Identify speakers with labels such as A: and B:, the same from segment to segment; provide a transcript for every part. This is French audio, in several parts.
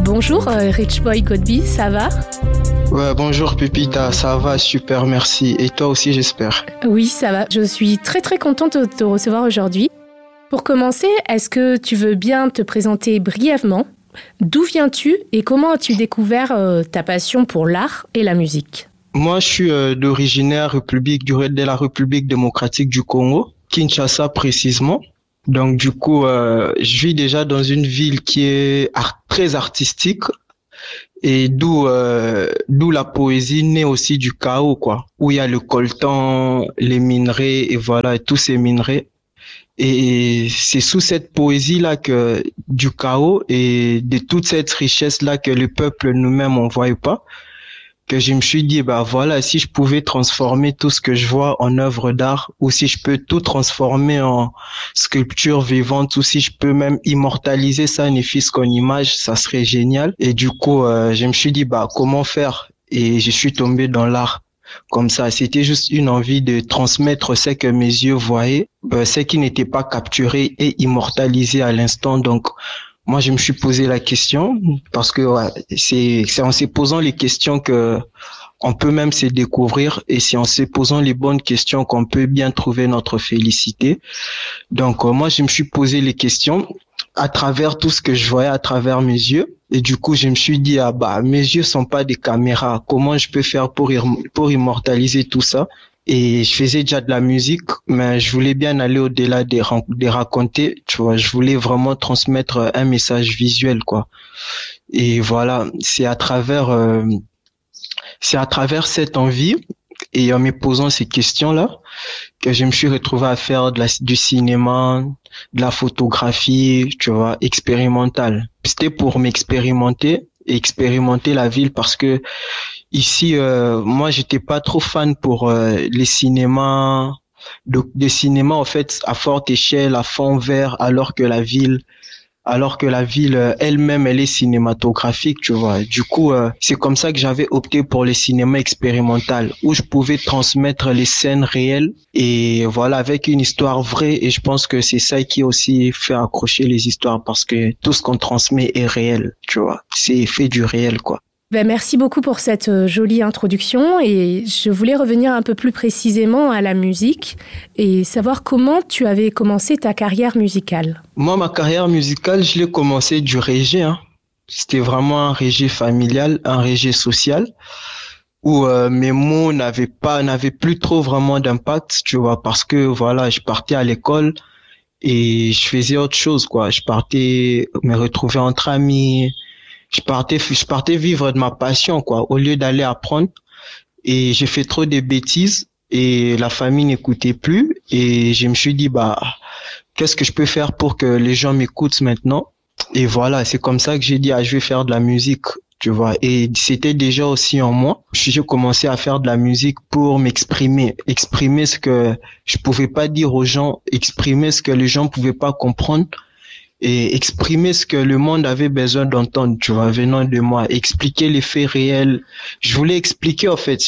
A: Bonjour Rich Boy Godby, ça va?
B: Ouais, bonjour Pépita, ça va, super, merci. Et toi aussi, j'espère.
A: Oui, ça va. Je suis très contente de te recevoir aujourd'hui. Pour commencer, est-ce que tu veux bien te présenter brièvement? D'où viens-tu et comment as-tu découvert ta passion pour l'art et la musique?
B: Moi, je suis de la République démocratique du Congo, Kinshasa précisément. Donc, du coup, je vis déjà dans une ville qui est très artistique et d'où la poésie naît aussi du chaos, quoi, où il y a le coltan, les minerais et voilà, et tous ces minerais. Et c'est sous cette poésie-là que du chaos et de toute cette richesse-là que le peuple nous-mêmes on voyait pas, que je me suis dit, bah voilà, si je pouvais transformer tout ce que je vois en œuvre d'art, ou si je peux tout transformer en sculpture vivante, ou si je peux même immortaliser ça, ne fût-ce qu'en image, ça serait génial. Et du coup, je me suis dit, bah comment faire? Et je suis tombé dans l'art. Comme ça, c'était juste une envie de transmettre ce que mes yeux voyaient, ce qui n'était pas capturé et immortalisé à l'instant. Donc, moi, je me suis posé la question parce que ouais, c'est en se posant les questions que on peut même se découvrir et c'est en se posant les bonnes questions qu'on peut bien trouver notre félicité. Donc, moi, je me suis posé les questions à travers tout ce que je voyais à travers mes yeux. Et du coup, je me suis dit, ah bah, mes yeux sont pas des caméras. Comment je peux faire pour immortaliser tout ça? Et je faisais déjà de la musique, mais je voulais bien aller au-delà des raconter, tu vois. Je voulais vraiment transmettre un message visuel, quoi. Et voilà, c'est à travers cette envie et en me posant ces questions-là que je me suis retrouvé à faire du cinéma, de la photographie, tu vois, expérimentale. C'était pour m'expérimenter et expérimenter la ville parce que ici, moi, j'étais pas trop fan pour les cinémas, des cinémas en fait à forte échelle, à fond vert, alors que la ville elle-même, elle est cinématographique, tu vois. Du coup, c'est comme ça que j'avais opté pour le cinéma expérimental, où je pouvais transmettre les scènes réelles et voilà, avec une histoire vraie. Et je pense que c'est ça qui aussi fait accrocher les histoires parce que tout ce qu'on transmet est réel, tu vois. C'est fait du réel, quoi.
A: Merci beaucoup pour cette jolie introduction et je voulais revenir un peu plus précisément à la musique et savoir comment tu avais commencé ta carrière musicale.
B: Moi, ma carrière musicale, je l'ai commencé du reggae, hein. C'était vraiment un reggae familial, un reggae social où mes mots n'avaient plus trop vraiment d'impact, tu vois, parce que voilà, je partais à l'école et je faisais autre chose, quoi. Je partais me retrouver entre amis. Je partais vivre de ma passion, quoi, au lieu d'aller apprendre. Et j'ai fait trop de bêtises et la famille n'écoutait plus. Et je me suis dit, bah, qu'est-ce que je peux faire pour que les gens m'écoutent maintenant? Et voilà, c'est comme ça que j'ai dit, ah, je vais faire de la musique, tu vois. Et c'était déjà aussi en moi. J'ai commencé à faire de la musique pour exprimer ce que je pouvais pas dire aux gens, exprimer ce que les gens pouvaient pas comprendre et exprimer ce que le monde avait besoin d'entendre, tu vois, venant de moi, expliquer les faits réels. Je voulais expliquer, en fait,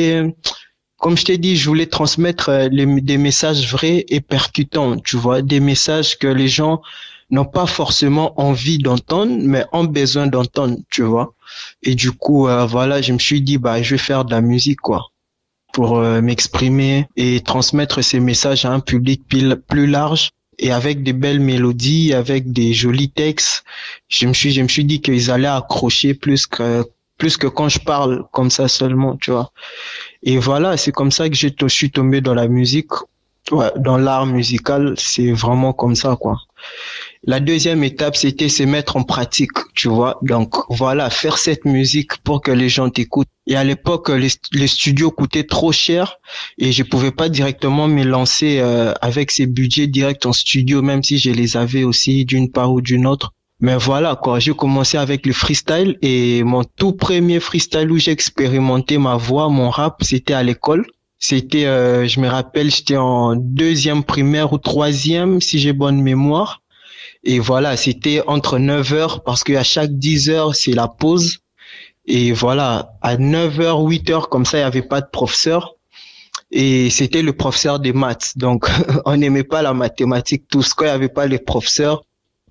B: comme je t'ai dit, je voulais transmettre des messages vrais et percutants, tu vois, des messages que les gens n'ont pas forcément envie d'entendre, mais ont besoin d'entendre, tu vois. Et du coup, voilà, je me suis dit, bah, je vais faire de la musique, quoi, pour m'exprimer et transmettre ces messages à un public plus large. Et avec des belles mélodies, avec des jolis textes, je me suis dit qu'ils allaient accrocher plus que quand je parle comme ça seulement, tu vois. Et voilà, c'est comme ça que je suis tombé dans la musique, ouais, dans l'art musical, c'est vraiment comme ça, quoi. La deuxième étape, c'était se mettre en pratique, tu vois. Donc voilà, faire cette musique pour que les gens t'écoutent. Et à l'époque, les studios coûtaient trop cher et je pouvais pas directement me lancer avec ces budgets directs en studio, même si je les avais aussi d'une part ou d'une autre. Mais voilà, quoi, j'ai commencé avec le freestyle et mon tout premier freestyle où j'ai expérimenté ma voix, mon rap, c'était à l'école. C'était, je me rappelle, j'étais en deuxième primaire ou troisième, si j'ai bonne mémoire. Et voilà, c'était entre 9 heures parce qu'à chaque 10 heures, c'est la pause. Et voilà, à 9 heures, 8 heures, comme ça, il n'y avait pas de professeur. Et c'était le professeur des maths. Donc, on n'aimait pas la mathématique tous. Quand il n'y avait pas les professeurs,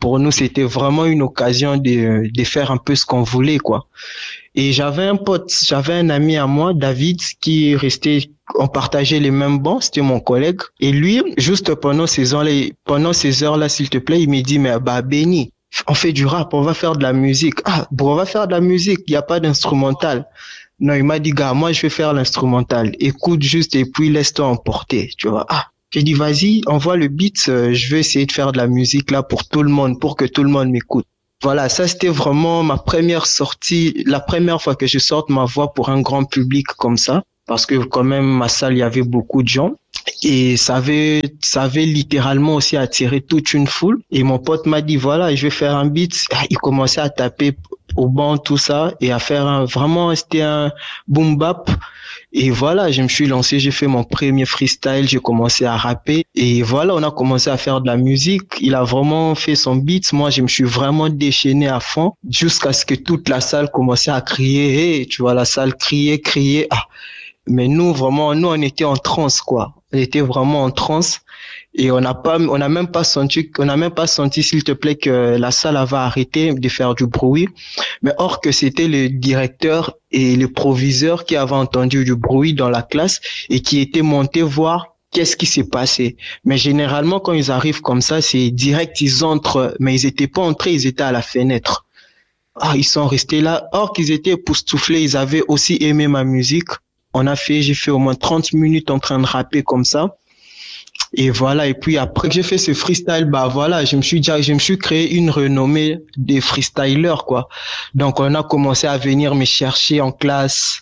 B: Pour nous, c'était vraiment une occasion de faire un peu ce qu'on voulait, quoi. Et j'avais un ami à moi, David, qui restait, on partageait les mêmes bancs, c'était mon collègue. Et lui, juste pendant ces heures-là, s'il te plaît, il me dit, mais bah, Benny, on fait du rap, on va faire de la musique. Ah, bon, on va faire de la musique, il n'y a pas d'instrumental. Non, il m'a dit, gars, moi, je vais faire l'instrumental. Écoute juste et puis laisse-toi emporter, tu vois. Ah, j'ai dit, vas-y, envoie le beat, je vais essayer de faire de la musique là pour tout le monde, pour que tout le monde m'écoute. Voilà, ça c'était vraiment ma première sortie, la première fois que je sorte ma voix pour un grand public comme ça, parce que quand même ma salle, il y avait beaucoup de gens et ça avait littéralement aussi attiré toute une foule. Et mon pote m'a dit voilà, je vais faire un beat. Il commençait à taper au banc tout ça et à faire c'était un boom bap. Et voilà, je me suis lancé, j'ai fait mon premier freestyle, j'ai commencé à rapper et voilà, on a commencé à faire de la musique. Il a vraiment fait son beat, moi je me suis vraiment déchaîné à fond jusqu'à ce que toute la salle commençait à crier. Hey, tu vois, la salle criait. Ah, mais nous on était en transe quoi. On était vraiment en transe et on n'a même pas senti s'il te plaît que la salle avait arrêté de faire du bruit. Mais or que c'était le directeur et le proviseur qui avaient entendu du bruit dans la classe et qui étaient montés voir qu'est-ce qui s'est passé. Mais généralement quand ils arrivent comme ça, c'est direct, ils entrent, mais ils étaient pas entrés, ils étaient à la fenêtre. Ah, ils sont restés là. Or qu'ils étaient époustouflés, ils avaient aussi aimé ma musique. J'ai fait au moins 30 minutes en train de rapper comme ça. Et voilà. Et puis après que j'ai fait ce freestyle, bah voilà, je me suis créé une renommée des freestylers, quoi. Donc, on a commencé à venir me chercher en classe.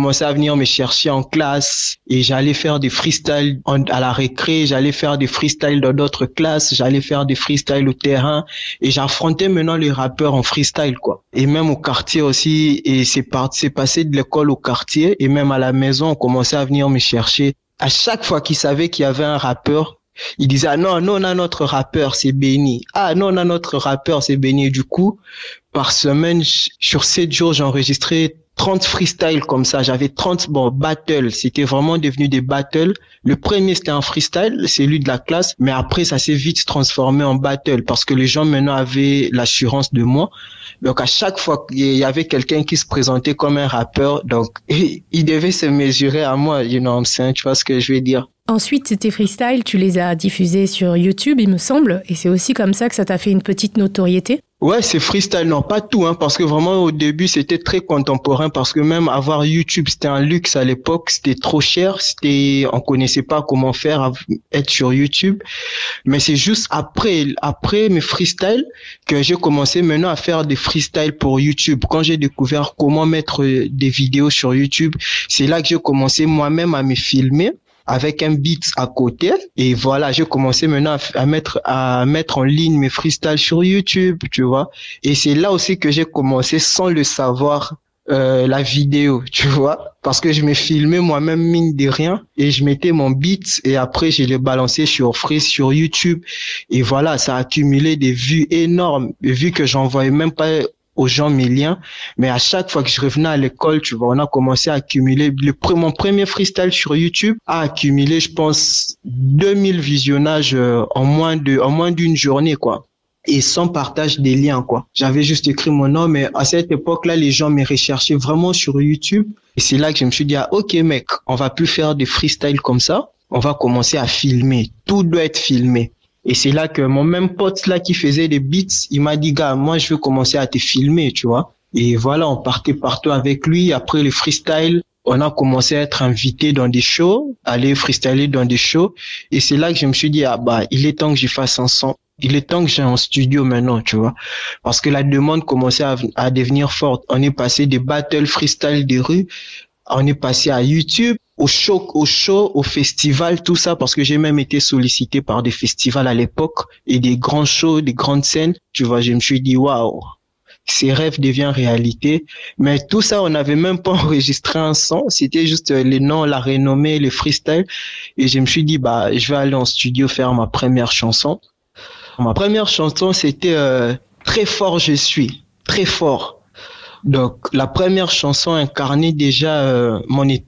B: Et j'allais faire des freestyles à la récré, j'allais faire des freestyles dans d'autres classes, j'allais faire des freestyles au terrain et j'affrontais maintenant les rappeurs en freestyle, quoi. Et même au quartier aussi, et c'est passé de l'école au quartier et même à la maison, on commençait à venir me chercher. À chaque fois qu'ils savaient qu'il y avait un rappeur, ils disaient, ah non, on a notre rappeur, c'est Benny. Ah non, on a notre rappeur, c'est Benny. Et du coup, par semaine, sur 7 jours, j'enregistrais 30 freestyles comme ça. J'avais 30, battles. C'était vraiment devenu des battles. Le premier, c'était un freestyle, celui de la classe. Mais après, ça s'est vite transformé en battle parce que les gens maintenant avaient l'assurance de moi. Donc, à chaque fois qu'il y avait quelqu'un qui se présentait comme un rappeur, donc, il devait se mesurer à moi, you know what I'm saying, tu vois ce que je veux dire?
A: Ensuite, tes freestyles, tu les as diffusés sur YouTube, il me semble, et c'est aussi comme ça que ça t'a fait une petite notoriété.
B: Ouais, c'est freestyle, non, pas tout, parce que vraiment au début c'était très contemporain, parce que même avoir YouTube c'était un luxe à l'époque, c'était trop cher, on connaissait pas comment faire être sur YouTube, mais c'est juste après mes freestyles que j'ai commencé maintenant à faire des freestyles pour YouTube. Quand j'ai découvert comment mettre des vidéos sur YouTube, c'est là que j'ai commencé moi-même à me filmer avec un beat à côté. Et voilà, j'ai commencé maintenant à mettre en ligne mes freestyles sur YouTube, tu vois. Et c'est là aussi que j'ai commencé, sans le savoir, la vidéo, tu vois. Parce que je me filmais moi-même, mine de rien, et je mettais mon beat, et après, je l'ai balancé sur YouTube. Et voilà, ça a accumulé des vues énormes, des vues que j'envoyais même pas aux gens mes liens, mais à chaque fois que je revenais à l'école, tu vois, on a commencé à accumuler. Mon premier freestyle sur YouTube a accumulé, je pense, 2000 visionnages en moins d'une journée, quoi. Et sans partage des liens, quoi. J'avais juste écrit mon nom, mais à cette époque-là, les gens me recherchaient vraiment sur YouTube. Et c'est là que je me suis dit, ah, ok, mec, on va plus faire des freestyles comme ça. On va commencer à filmer. Tout doit être filmé. Et c'est là que mon même pote là qui faisait des beats, il m'a dit, gars, moi je veux commencer à te filmer, tu vois. Et voilà, on partait partout avec lui. Après les freestyles, on a commencé à être invité dans des shows, aller freestyler dans des shows. Et c'est là que je me suis dit, ah bah, il est temps que j'y fasse un son. Il est temps que j'ai un studio maintenant, tu vois. Parce que la demande commençait à devenir forte. On est passé des battles freestyle des rues, on est passé à YouTube, au show, au festival, tout ça, parce que j'ai même été sollicité par des festivals à l'époque et des grands shows, des grandes scènes. Tu vois, je me suis dit, waouh, ces rêves deviennent réalité. Mais tout ça, on n'avait même pas enregistré un son. C'était juste les noms, la renommée, les freestyles. Et je me suis dit, bah, je vais aller en studio faire ma première chanson. Ma première chanson, c'était Très fort je suis, très fort. Donc la première chanson incarnait déjà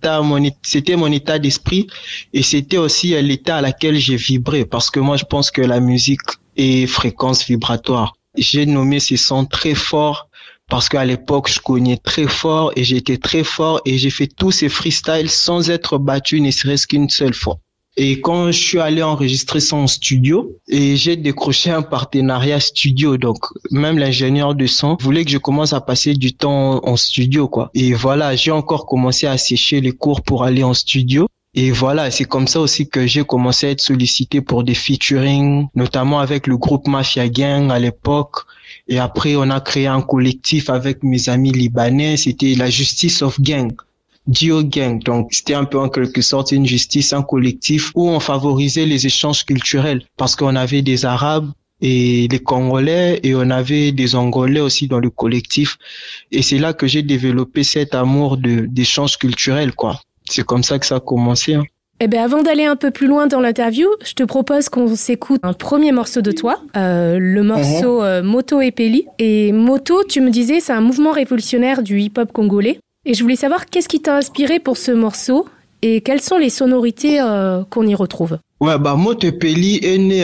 B: c'était mon état d'esprit et c'était aussi l'état à laquelle j'ai vibré, parce que moi je pense que la musique est fréquence vibratoire. j'ai nommé ces sons très forts parce qu'à l'époque, je cognais très fort et j'étais très fort et j'ai fait tous ces freestyles sans être battu ne serait-ce qu'une seule fois. Et quand je suis allé enregistrer ça en studio, et j'ai décroché un partenariat studio, donc même l'ingénieur de son voulait que je commence à passer du temps en studio, quoi. Et voilà, j'ai encore commencé à sécher les cours pour aller en studio. Et voilà, c'est comme ça aussi que j'ai commencé à être sollicité pour des featuring, notamment avec le groupe Mafia Gang à l'époque. Et après, on a créé un collectif avec mes amis libanais, c'était la Justice of Gang. Dio Gang. Donc, c'était un peu en quelque sorte une justice, un collectif où on favorisait les échanges culturels parce qu'on avait des Arabes et des Congolais et on avait des Angolais aussi dans le collectif. Et c'est là que j'ai développé cet amour d'échanges culturels, quoi. C'est comme ça que ça a commencé, hein.
A: Eh bien, avant d'aller un peu plus loin dans l'interview, je te propose qu'on s'écoute un premier morceau de toi, le morceau Moto et Peli. Et Moto, tu me disais, c'est un mouvement révolutionnaire du hip-hop congolais. Et je voulais savoir qu'est-ce qui t'a inspiré pour ce morceau et quelles sont les sonorités qu'on y retrouve.
B: Ouais, Moto Peli est né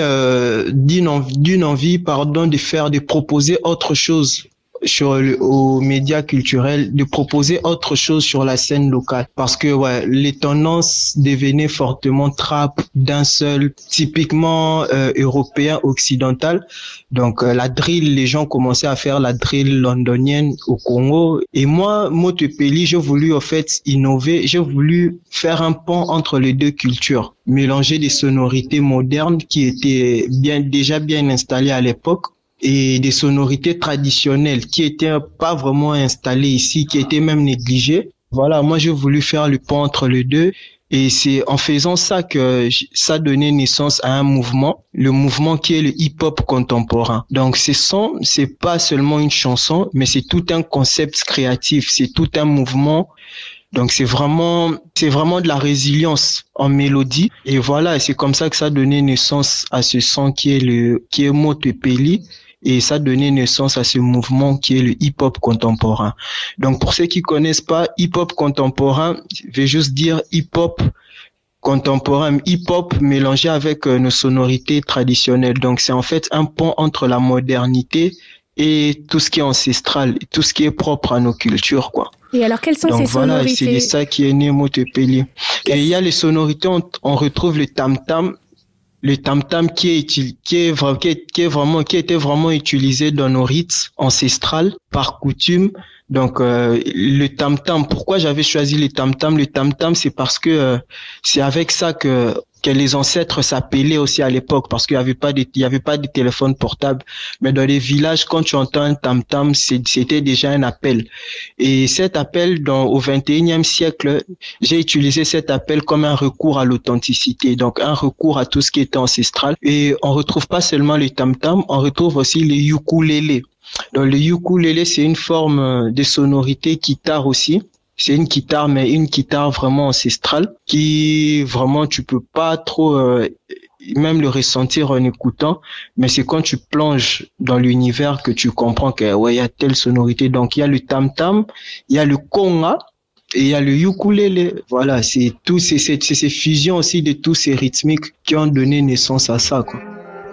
B: d'une envie, de proposer autre chose aux médias culturels, de proposer autre chose sur la scène locale. Parce que les tendances devenaient fortement trap d'un seul, typiquement européen, occidental. Donc la drill, les gens commençaient à faire la drill londonienne au Congo. Et moi, Moto Peli, j'ai voulu en fait innover, j'ai voulu faire un pont entre les deux cultures, mélanger des sonorités modernes qui étaient déjà bien installées à l'époque et des sonorités traditionnelles qui étaient pas vraiment installées ici, qui étaient même négligées. Voilà, moi j'ai voulu faire le pont entre les deux et c'est en faisant ça que ça donnait naissance à un mouvement, le mouvement qui est le hip-hop contemporain. Donc c'est pas seulement une chanson, mais c'est tout un concept créatif, c'est tout un mouvement. Donc c'est vraiment de la résilience en mélodie et voilà, c'est comme ça que ça donnait naissance à ce son qui est Moto Peli. Et ça donnait naissance à ce mouvement qui est le hip-hop contemporain. Donc, pour ceux qui connaissent pas hip-hop contemporain, je vais juste dire hip-hop contemporain, hip-hop mélangé avec nos sonorités traditionnelles. Donc, c'est en fait un pont entre la modernité et tout ce qui est ancestral, tout ce qui est propre à nos cultures, quoi.
A: Et alors, quelles sont ces sonorités?
B: Donc, voilà, c'est ça qui est né Moto Peli. Et il y a les sonorités, on retrouve le tam-tam. Le tam-tam qui était vraiment utilisé dans nos rites ancestrales par coutume. Donc le tam-tam, pourquoi j'avais choisi le tam-tam? Le tam-tam, c'est parce que c'est avec ça que les ancêtres s'appelaient aussi à l'époque, parce qu'il y avait pas de téléphone portable. Mais dans les villages, quand tu entends un tam-tam, c'était déjà un appel. Et cet appel, au 21e siècle, j'ai utilisé cet appel comme un recours à l'authenticité, donc un recours à tout ce qui était ancestral. Et on retrouve pas seulement les tam-tam, on retrouve aussi les ukulélés. Donc le ukulélé, c'est une forme de sonorité guitare aussi. C'est une guitare, mais une guitare vraiment ancestrale qui vraiment tu peux pas trop même le ressentir en écoutant, mais c'est quand tu plonges dans l'univers que tu comprends que il y a telle sonorité. Donc il y a le tam-tam, il y a le conga et il y a le ukulélé. Voilà, c'est ces fusions aussi de tous ces rythmiques qui ont donné naissance à ça, quoi.